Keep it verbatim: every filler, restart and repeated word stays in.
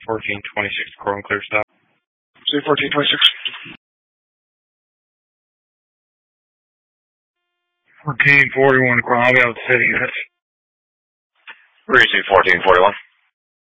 fourteen twenty-six, Coral and Clear stop. C fourteen twenty-six. fourteen forty-one, Coral, I'll be able to city units. Receive fourteen forty-one.